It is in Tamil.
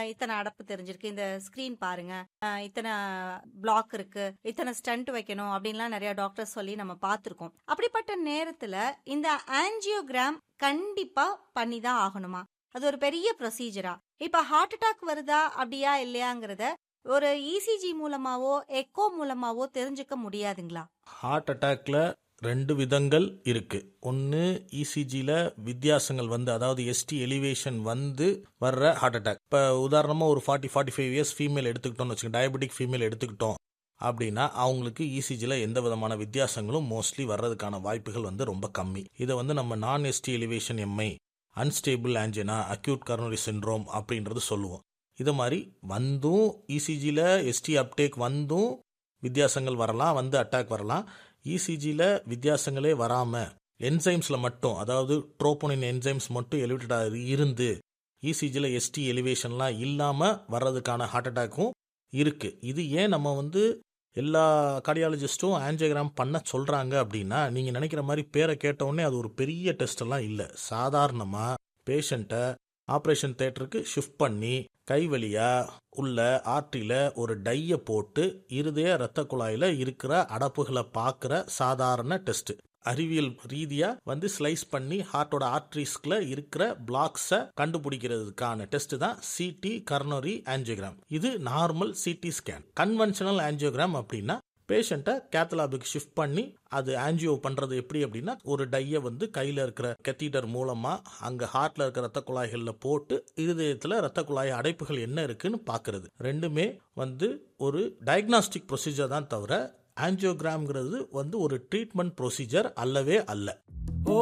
இத்தனை அடப்பு தெரிஞ்சிருக்கு, இந்த ஸ்கிரீன் பாருங்க, இத்தனை பிளாக் இருக்கு, இத்தனை ஸ்டண்ட் வைக்கணும் அப்படின்லாம் நிறைய டாக்டர் சொல்லி நம்ம பார்த்துருக்கோம். அப்படிப்பட்ட நேரத்துல இந்த ஆஞ்சியோகிராம் கண்டிப்பா பண்ணி தான் ஆகணுமா? அது ஒரு பெரிய ப்ரொசீஜரா? இப்ப ஹார்ட் அட்டாக் வருதா அப்படியா இல்லையாங்கிறத ஒரு இசிஜி மூலமாவோ எக்கோ மூலமாவோ தெரிஞ்சுக்க முடியாதுங்களா? ஹார்ட் அட்டாக்ல ரெண்டு விதங்கள் இருக்கு. ஒன்று இசிஜியில் வித்தியாசங்கள் வந்து, அதாவது எஸ்டி எலிவேஷன் வந்து வர்ற ஹார்ட் அட்டாக். இப்போ உதாரணமாக ஒரு 40-45 இயர்ஸ் ஃபீமேல் எடுத்துக்கிட்டோம்னு வச்சுக்கோங்க, டயபெட்டிக் ஃபீமேல் எடுத்துக்கிட்டோம் அப்படின்னா அவங்களுக்கு இசிஜியில் எந்த விதமான வித்தியாசங்களும் மோஸ்ட்லி வர்றதுக்கான வாய்ப்புகள் வந்து ரொம்ப கம்மி. இதை வந்து நம்ம நான் ST elevation Mi, unstable angina, acute coronary syndrome அப்படின்றது சொல்லுவோம். இது மாதிரி வந்தும் இசிஜியில் எஸ்டி அப்டேக் வந்தும் வித்தியாசங்கள் வரலாம், வந்து அட்டாக் வரலாம். இசிஜியில் வித்தியாசங்களே வராமல் என்சைம்ஸில் மட்டும், அதாவது ட்ரோபோனின் என்சைம்ஸ் மட்டும் எலிவேட்டடாக இருந்து இசிஜியில் எஸ்டி எலிவேஷன்லாம் இல்லாமல் வர்றதுக்கான ஹார்ட் அட்டாக்கும் இருக்குது. இது ஏன் நம்ம வந்து எல்லா கார்டியாலஜிஸ்ட்டும் ஆஞ்சியோகிராம் பண்ண சொல்கிறாங்க அப்படின்னா, நீங்கள் நினைக்கிற மாதிரி பேரை கேட்டவுடனே அது ஒரு பெரிய டெஸ்டெல்லாம் இல்லை. சாதாரணமாக பேஷண்ட்டை ஆப்ரேஷன் தேட்டருக்கு ஷிஃப்ட் பண்ணி கை வழியா உள்ள ஆர்ட்ரியில் ஒரு டையை போட்டு இருதய இரத்த குழாயில் இருக்கிற அடப்புகளை பார்க்குற சாதாரண டெஸ்ட். அறிவியல் ரீதியாக வந்து ஸ்லைஸ் பண்ணி ஹார்ட்டோட ஆர்ட்ரிஸ்குள்ள இருக்கிற பிளாக்ஸை கண்டுபிடிக்கிறதுக்கான டெஸ்ட் தான் சிடி கரோனரி ஆஞ்சியோகிராம். இது normal CT scan. Conventional angiogram அப்படின்னா பேஷண்ட்டை கேத்தலாபுக்கு ஷிஃப்ட் பண்ணி அது ஆஞ்சியோ பண்ணுறது எப்படி அப்படின்னா, ஒரு டையை வந்து கையில் இருக்கிற கெத்தீட்டர் மூலமாக அங்கே ஹார்ட்டில் இருக்கிற ரத்த குழாய்களில் போட்டு இருதயத்தில் ரத்த குழாய் அடைப்புகள் என்ன இருக்குன்னு பார்க்கறது. ரெண்டுமே வந்து ஒரு டயக்னாஸ்டிக் ப்ரொசீஜர் தான் தவிர ஆஞ்சியோகிராம்ங்கிறது வந்து ஒரு ட்ரீட்மெண்ட் ப்ரொசீஜர் அல்லவே அல்ல.